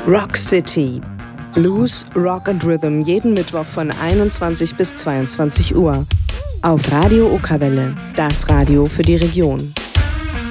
Rock City. Blues, Rock and Rhythm jeden Mittwoch von 21 bis 22 Uhr. Auf Radio Okerwelle, das Radio für die Region.